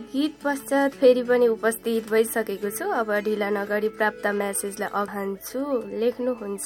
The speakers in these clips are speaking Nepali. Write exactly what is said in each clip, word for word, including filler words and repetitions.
गीत पश्चात फेरि पनि उपस्थित भइसकेको छु। अब ढिला नगरी प्राप्त मेसेजलाई अघान्छु। लेख्नुहुन्छ,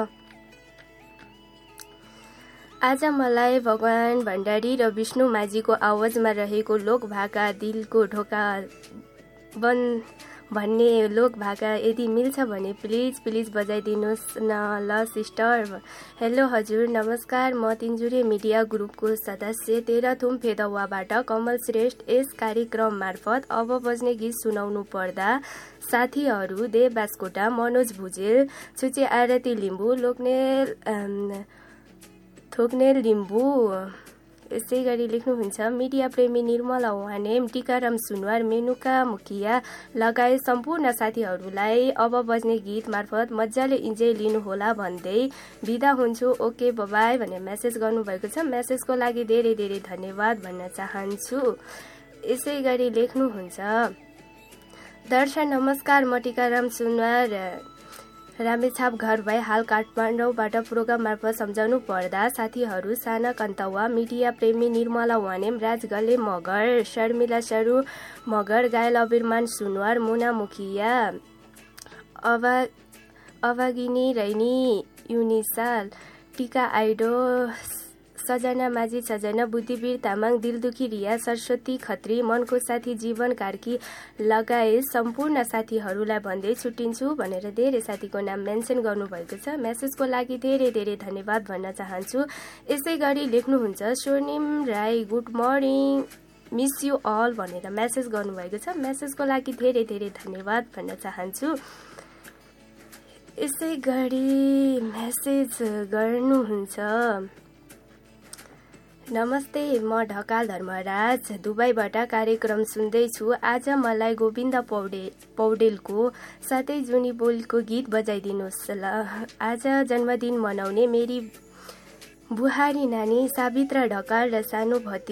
आज मलाई भगवान भण्डारी र विष्णु माझीको आवाजमा रहेको लोकभाका दिलको ढोका बन भन्ने लोकभाका यदि मिल्छ भने प्लिज प्लिज बजाइदिनुहोस् न ल सिस्टर। हेलो हजुर, नमस्कार। म तिनजुरे मिडिया ग्रुपको सदस्य तेह्रथुम फेदवाबाट कमल श्रेष्ठ। यस कार्यक्रम मार्फत अब बज्ने गीत सुनाउनु पर्दा साथीहरू देव बास्कोटा, मनोज भुजेल, छुचे आरती लिम्बू, लोकनेल थोक्नेल लिम्बू। यसै गरी लेख्नुहुन्छ, मिडिया प्रेमी निर्मला वानेम, टिकाराम सुनवार, मेनुका मुखिया लगायत सम्पूर्ण साथीहरूलाई अब बज्ने गीत मार्फत मजाले इन्जोय लिनुहोला भन्दै बिदा हुन्छु। ओके बाबाई भनेर मेसेज गर्नुभएको छ। मेसेजको लागि धेरै धेरै धन्यवाद भन्न चाहन्छु। यसै गरी लेख्नुहुन्छ, दर्शन नमस्कार, म टिकाराम सुनवार, रामेछाप घर भए हाल काठमाडौँबाट प्रोग्राम मार्फत सम्झाउनु पर्दा साथीहरू साना कन्तवा, मिडिया प्रेमी निर्मला वानेम, राज गले मगर, शर्मिला सरू मगर, गायल अबिरमान सुनवार, मुना मुखिया, अवा अवागिनी रैनी, युनिसाल, टिका आइडो, सजना माझी, सजना बुद्धिवीर तामाङ, दिलदुखी रिया, सरस्वती खत्री, मनको साथी जीवन कार्की लगायत सम्पूर्ण साथीहरूलाई भन्दै छुट्टिन्छु भनेर धेरै साथीको नाम मेन्सन गर्नुभएको छ। मेसेजको लागि धेरै धेरै धन्यवाद भन्न चाहन्छु। यसै गरी लेख्नुहुन्छ, स्वर्णिम Rai, good morning, miss you all भनेर मेसेज गर्नुभएको छ। मेसेजको लागि धेरै धेरै धन्यवाद भन्न चाहन्छु। यसै गरी मेसेज गर्नुहुन्छ, नमस्ते, म ढकाल धर्मराज दुबईबाट कार्यक्रम सुन्दैछु। आज मलाई गोविन्द पौडे पौडेलको साथै जुनी बोलको गीत बजाइदिनुहोस् ल। आज जन्मदिन मनाउने मेरी बुहारी नानी सावित्रा ढकाल र सानो भति